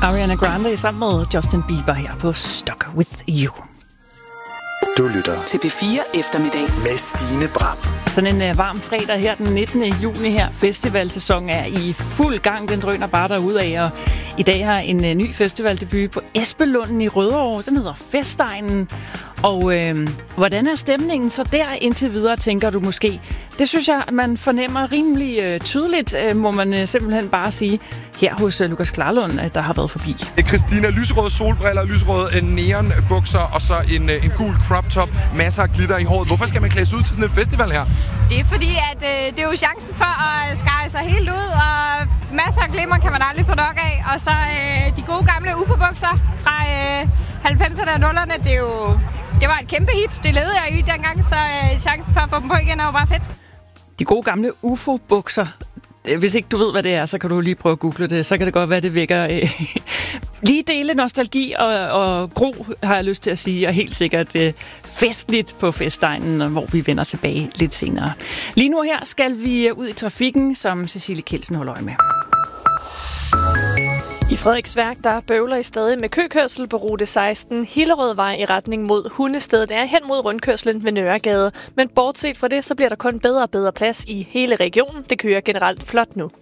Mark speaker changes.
Speaker 1: Ariana Grande sammen med Justin Bieber her på Stuck With You.
Speaker 2: Du lytter
Speaker 3: til P4 Eftermiddag
Speaker 2: med Stine Bram.
Speaker 1: Sådan en varm fredag her den 19. juni her. Festivalsæsonen er i fuld gang. Den drøner bare derudad. Og i dag har en ny festivaldebut på Espelunden i Rødovre. Den hedder Festegnen. Og hvordan er stemningen så der indtil videre, tænker du måske? Det synes jeg, man fornemmer rimelig tydeligt, må man simpelthen bare sige, her hos Lukas Klarlund, der har været forbi.
Speaker 4: Christina, lyserøde solbriller, lyserøde neonbukser og så en gul crop top, masser af glitter i håret. Hvorfor skal man klædes ud til sådan en festival her?
Speaker 5: Det er fordi, at det er jo chancen for at skære sig helt ud, og masser af glimmer kan man aldrig få nok af. Og så de gode gamle UFO-bukser fra 90'erne og 0'erne, det var et kæmpe hit. Det levede jeg i dengang, så chancen for at få dem på igen er jo bare fedt.
Speaker 1: De gode gamle UFO-bukser. Hvis ikke du ved, hvad det er, så kan du lige prøve at google det. Så kan det godt være, det vækker lige dele nostalgi og gro, har jeg lyst til at sige. Og helt sikkert festligt på Festegnen, hvor vi vender tilbage lidt senere. Lige nu her skal vi ud i trafikken, som Cecilie Kjeldsen holder øje med.
Speaker 6: I Frederiksværk, der bøvler I stadig med køkørsel på rute 16 Hillerødvej i retning mod Hundestedet. Det er hen mod rundkørslen ved Nørregade. Men bortset fra det, så bliver der kun bedre og bedre plads i hele regionen. Det kører generelt flot nu.